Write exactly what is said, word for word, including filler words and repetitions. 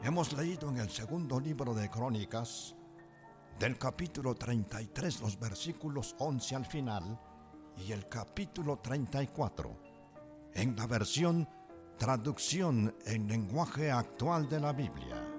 Hemos leído en el segundo libro de Crónicas, del capítulo treinta y tres, los versículos once al final, y el capítulo treinta y cuatro, en la versión Traducción en lenguaje actual de la Biblia.